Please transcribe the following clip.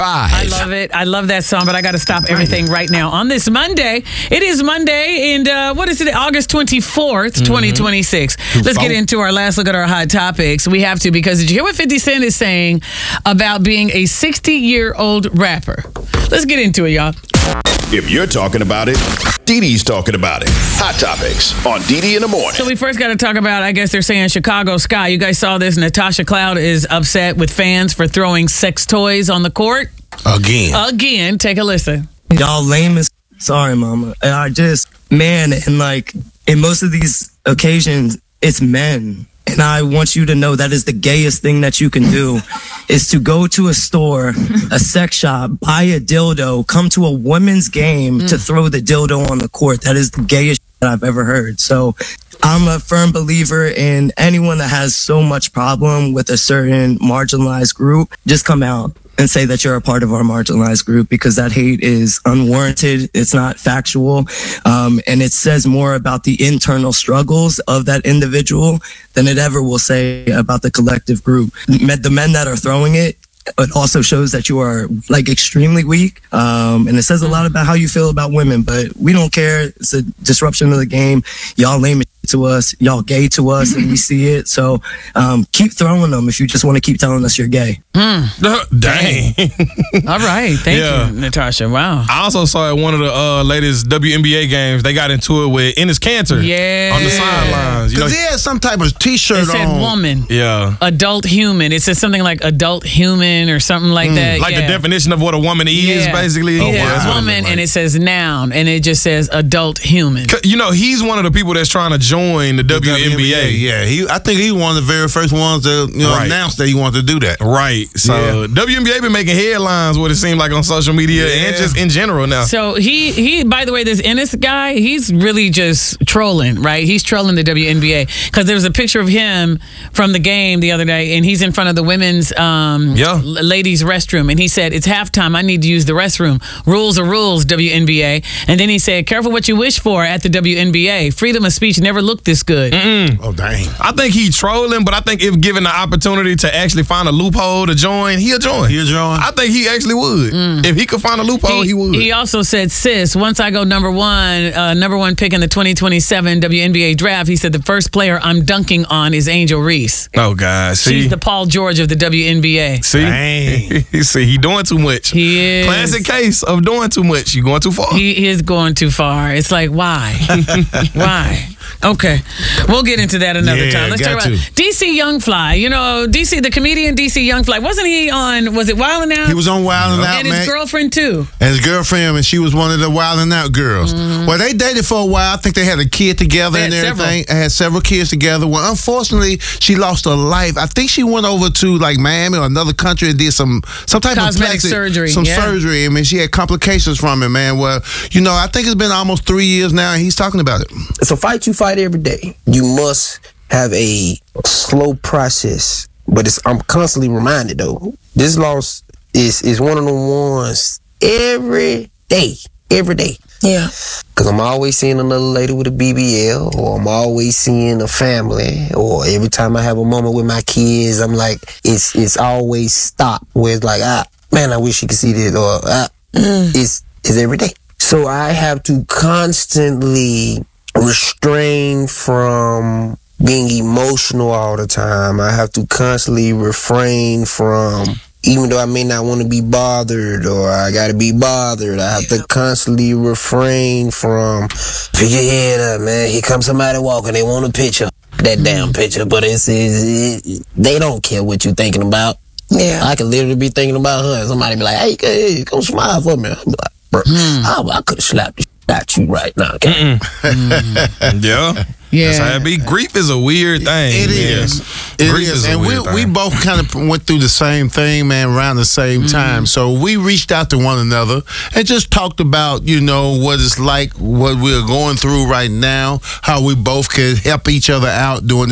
I love it. I love that song, but I got to stop everything right now. On this Monday, it is Monday, and what is it? August 24th, 2026. Let's get into our last look at our hot topics. We have to, because did you hear what 50 Cent is saying about being a 60-year-old rapper? Let's get into it, y'all. If you're talking about it, Dee Dee's talking about it. Hot Topics on Dee Dee in the Morning. So we first got to talk about, I guess they're saying Chicago Sky. You guys saw this. Natasha Cloud is upset with fans for throwing sex toys on the court. Again. Take a listen. Y'all lame as sorry, mama. And I just, man, and like, in most of these occasions, it's men. And I want you to know that is the gayest thing that you can do, is to go to a store, a sex shop, buy a dildo, come to a women's game to throw the dildo on the court. That is the gayest shit I've ever heard. So I'm a firm believer in anyone that has so much problem with a certain marginalized group, just come out and say that you're a part of our marginalized group, because that hate is unwarranted. It's not factual. And it says more about the internal struggles of that individual than it ever will say about the collective group. The men that are throwing it also shows that you are like extremely weak. And it says a lot about how you feel about women, but we don't care. It's a disruption of the game. Y'all lame to us, y'all gay to us, and we see it. So keep throwing them if you just want to keep telling us you're gay. Dang. All right. Thank you, Natasha. Wow. I also saw at one of the latest WNBA games, they got into it with Enes Kanter on the sidelines. Because he had some type of T-shirt it said on. woman. Yeah. Adult human. It said something like adult human or something like that. Like the definition of what a woman is, basically. It says woman, and it says noun, and it just says adult human. You know, he's one of the people that's trying to join the WNBA. Yeah, I think he one of the very first ones to announce that he wanted to do that. Right. So WNBA been making headlines, what it seemed like, on social media and just in general now. So he by the way, this Ennis guy, he's really just trolling, right? He's trolling the WNBA, because there was a picture of him from the game the other day, and he's in front of the women's ladies' restroom, and he said, "It's halftime. I need to use the restroom. Rules are rules, WNBA." And then he said, "Careful what you wish for at the WNBA. Freedom of speech never looked this good." Oh, dang. I think he's trolling, but I think if given the opportunity to actually find a loophole to join, he'll join. I think he actually would. If he could find a loophole, he would. He also said, "Sis, once I go number one pick in the 2027 WNBA draft," he said, "the first player I'm dunking on is Angel Reese." Oh, God. She's the Paul George of the WNBA. See? Dang. See, he doing too much. He is. Classic case of doing too much. You going too far. He is going too far. It's like, why? Why? Okay. We'll get into that another time. Let's talk about DC Young Fly. You know, DC, the comedian DC Young Fly. Wasn't he on, was it Wild 'N Out? He was on Wild 'N Out, and his girlfriend, too. And his girlfriend, and she was one of the Wild 'N Out girls. Well, they dated for a while. I think they had a kid together and everything. They had several kids together. Well, unfortunately, she lost her life. I think she went over to like Miami or another country and did some type of cosmetic surgery. Surgery. I mean, she had complications from it, man. Well, you know, I think it's been almost 3 years now, and he's talking about it. It's a fight you fight every day. You must have a slow process, but I'm constantly reminded though. This loss is one of the ones every day. Yeah. Because I'm always seeing another lady with a BBL, or I'm always seeing a family, or every time I have a moment with my kids, I'm like, it's always stopped where it's like, man, I wish you could see this, or it's every day. So I have to constantly restrain from being emotional all the time. I have to constantly refrain from, even though I may not want to be bothered or I got to be bothered, I have to constantly refrain from, pick your head up, man. Here comes somebody walking. They want a picture. That damn picture. But they don't care what you're thinking about. Yeah. I could literally be thinking about her and somebody be like, hey, come smile for me. I'm like, bro, I could have slapped the shit at you right now. Okay? Yeah. That's how it be. Grief is a weird thing. It is. And we both kind of went through the same thing, man, around the same time. So we reached out to one another and just talked about, you know, what it's like, what we're going through right now, how we both could help each other out during